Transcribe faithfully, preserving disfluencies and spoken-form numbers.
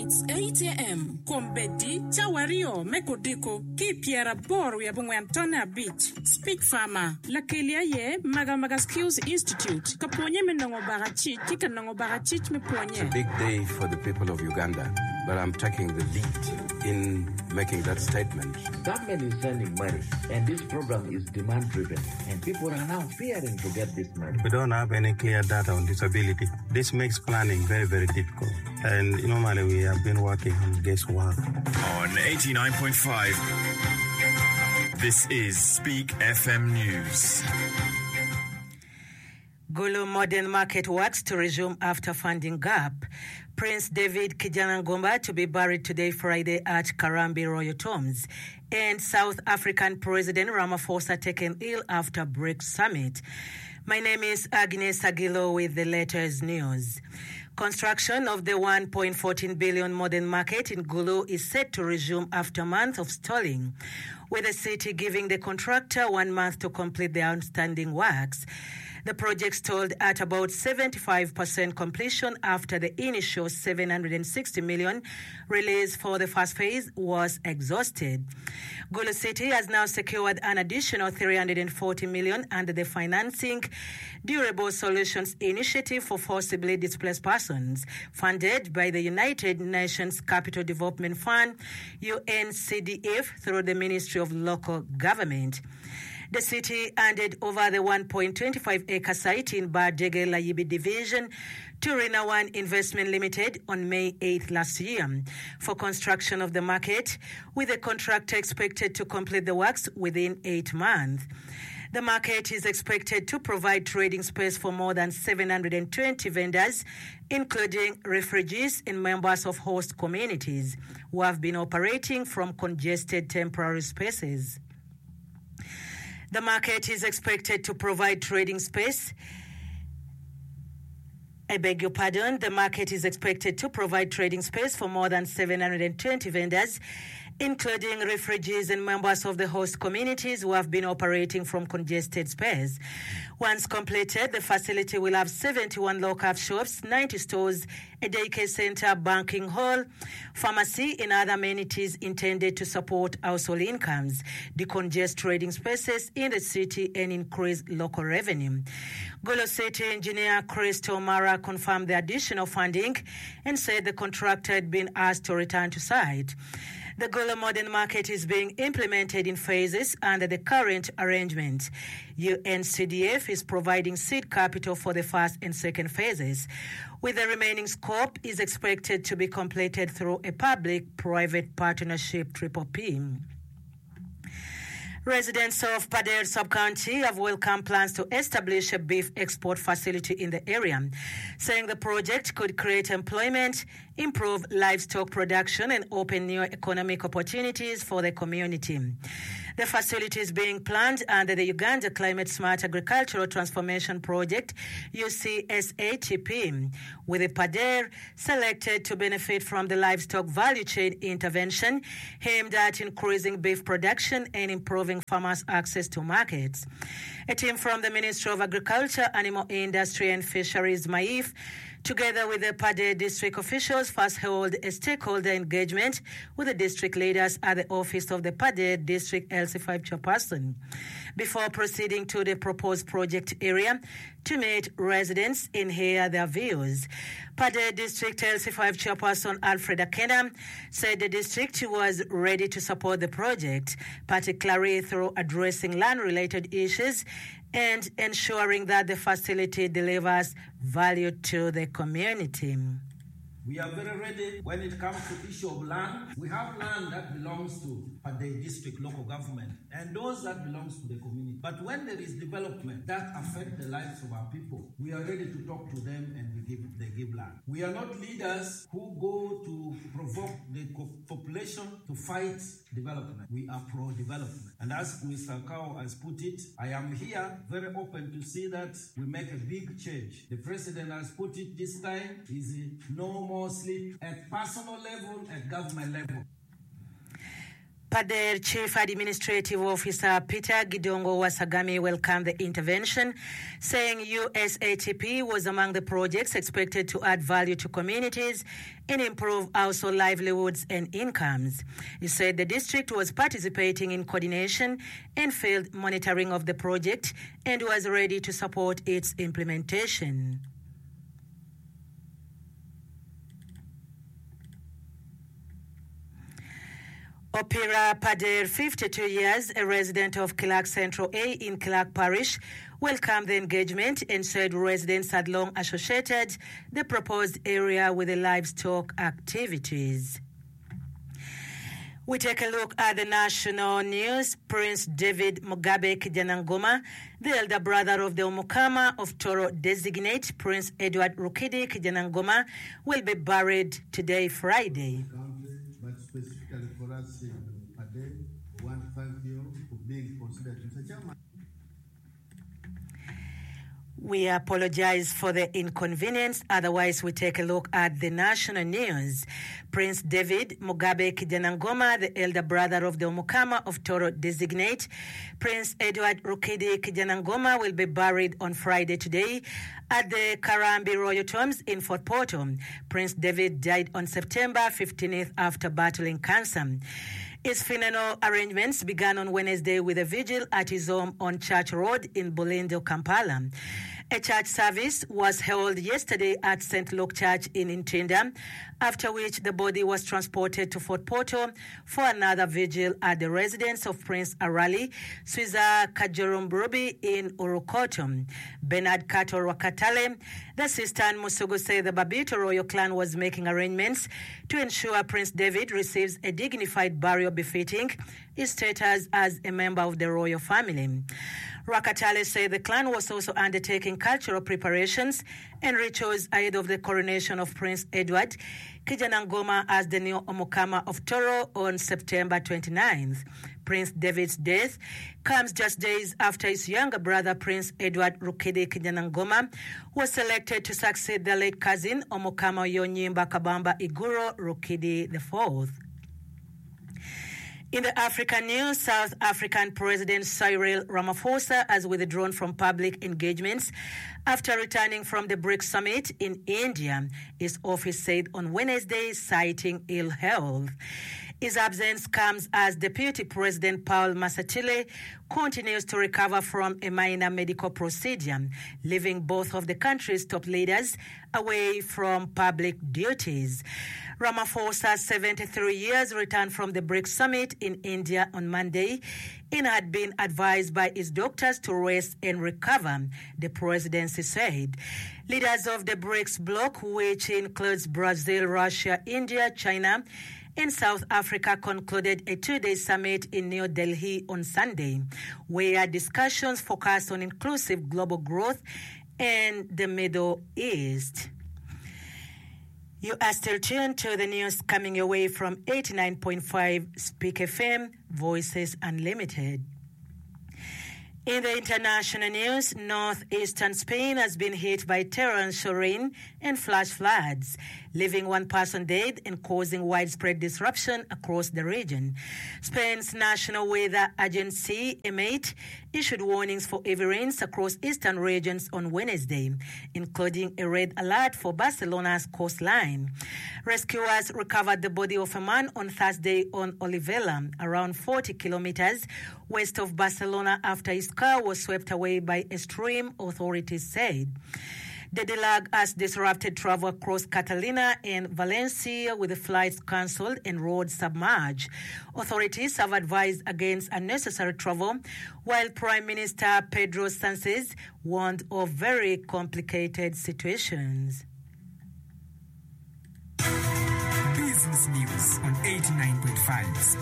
It's eight a.m. Kombedi, Chawario, Mekodiko, Kipiera Bor, Yabungwantona Beach, Speak Farmer, Lakelia Ye, Magamaga Skills Institute, Kaponye Menongo Barachi, Kikanongo Barachich Meponye. It's a big day for the people of Uganda, but I'm taking the lead in making that statement. Government is sending money, and this program is demand-driven, and people are now fearing to get this money. We don't have any clear data on disability. This makes planning very, very difficult. And normally we have been working on guesswork. On eighty-nine point five, this is Speak F M News. Gulu Modern Market works to resume after funding gap. Prince David Kijanangomba to be buried today, Friday, at Karambi Royal Tombs. And South African President Ramaphosa taken ill after BRICS summit. My name is Agnes Aguilo with the latest news. Construction of the one point one four billion modern market in Gulu is set to resume after a month of stalling, with the city giving the contractor one month to complete the outstanding works. The project stalled at about seventy-five percent completion after the initial seven hundred sixty million release for the first phase was exhausted. Gulu City has now secured an additional three hundred forty million under the Financing Durable Solutions Initiative for Forcibly Displaced Persons, funded by the United Nations Capital Development Fund, U N C D F, through the Ministry of Local Government. The city handed over the one point two five acre site in Bardege Layibi Division to Rinawan Investment Limited on May eighth last year for construction of the market, with the contractor expected to complete the works within eight months. The market is expected to provide trading space for more than seven hundred twenty vendors, including refugees and members of host communities who have been operating from congested temporary spaces. The market is expected to provide trading space. I beg your pardon. The market is expected to provide trading space for more than seven hundred twenty vendors, including refugees and members of the host communities who have been operating from congested space. Once completed, the facility will have seventy-one local shops, ninety stores, a daycare center, banking hall, pharmacy, and other amenities intended to support household incomes, decongest trading spaces in the city, and increase local revenue. Gulu City engineer Chris Tomara confirmed the additional funding and said the contractor had been asked to return to site. The Gulu Modern Market is being implemented in phases under the current arrangement. U N C D F is providing seed capital for the first and second phases, with the remaining scope is expected to be completed through a public-private partnership triple P. Residents of Pader Sub-County have welcomed plans to establish a beef export facility in the area, saying the project could create employment, improve livestock production, and open new economic opportunities for the community. The facility is being planned under the Uganda Climate Smart Agricultural Transformation Project, U C S A T P, with the Pader selected to benefit from the livestock value chain intervention aimed at increasing beef production and improving farmers' access to markets. A team from the Ministry of Agriculture, Animal Industry and Fisheries, M A I F, together with the Pader district officials, first held a stakeholder engagement with the district leaders at the office of the Pader district L C five chairperson, before proceeding to the proposed project area to meet residents and hear their views. Pader district L C five chairperson Alfred Akena said the district was ready to support the project, particularly through addressing land-related issues and ensuring that the facility delivers value to the community. We are very ready when it comes to issue of land. We have land that belongs to Pader district local government and those that belongs to the community. But when there is development that affect the lives of our people, we are ready to talk to them and we give, they give land. We are not leaders who go to provoke the population to fight development. We are pro-development. And as Mister Kao has put it, I am here very open to see that we make a big change. The president has put it this time, is no more sleep at personal level, at government level. Pader Chief Administrative Officer Peter Gidongo Wasagami welcomed the intervention, saying U S A T P was among the projects expected to add value to communities and improve household livelihoods and incomes. He said the district was participating in coordination and field monitoring of the project and was ready to support its implementation. Opira Pader, fifty-two years, a resident of Clark Central A in Clark Parish, welcomed the engagement and said residents had long associated the proposed area with the livestock activities. We take a look at the national news. Prince David Mugabe Kijanangoma, the elder brother of the Omukama of Toro designate, Prince Edward Rukidi Kijanangoma, will be buried today, Friday. But specifically for us in Pader, we want to thank you for being considered. Mister Chairman. We apologize for the inconvenience. Otherwise, we take a look at the national news. Prince David Mugabe Kijanangoma, the elder brother of the Omukama of Toro designate, Prince Edward Rukidi Kijanangoma, will be buried on Friday today at the Karambi Royal Tombs in Fort Portal. Prince David died on September fifteenth after battling cancer. His funeral arrangements began on Wednesday with a vigil at his home on Church Road in Bulindo, Kampala. A church service was held yesterday at Saint Luke Church in Ntinda, after which the body was transported to Fort Portal for another vigil at the residence of Prince Arali Swiza Kajorumburubi in Urukoto. Bernard Kato Wakatale, the sister and Musugu, say the Babito royal clan was making arrangements to ensure Prince David receives a dignified burial befitting his status as a member of the royal family. Rakatale said the clan was also undertaking cultural preparations and rituals ahead of the coronation of Prince Edward Kijanangoma as the new Omukama of Toro on September twenty-ninth. Prince David's death comes just days after his younger brother, Prince Edward Rukidi Kijanangoma, was selected to succeed the late cousin Omukama Yonyimba Kabamba Iguro Rukidi the fourth. In the African news, South African President Cyril Ramaphosa has withdrawn from public engagements after returning from the BRICS summit in India, his office said on Wednesday, citing ill health. His absence comes as Deputy President Paul Masatile continues to recover from a minor medical procedure, leaving both of the country's top leaders away from public duties. Ramaphosa, seventy-three years, returned from the BRICS summit in India on Monday and had been advised by his doctors to rest and recover, the presidency said. Leaders of the BRICS bloc, which includes Brazil, Russia, India, China, and South Africa, concluded a two-day summit in New Delhi on Sunday, where discussions focused on inclusive global growth and the Middle East. You are still tuned to the news coming your way from eighty-nine point five Speak F M, Voices Unlimited. In the international news, northeastern Spain has been hit by torrential rain and flash floods, leaving one person dead and causing widespread disruption across the region. Spain's National Weather Agency, EMET, issued warnings for heavy rains across eastern regions on Wednesday, including a red alert for Barcelona's coastline. Rescuers recovered the body of a man on Thursday on Olivella, around forty kilometers west of Barcelona, after his car was swept away by a stream, authorities said. The deluge has disrupted travel across Catalunya and Valencia, with the flights cancelled and roads submerged. Authorities have advised against unnecessary travel, while Prime Minister Pedro Sánchez warned of very complicated situations. Business News on eighty-nine point five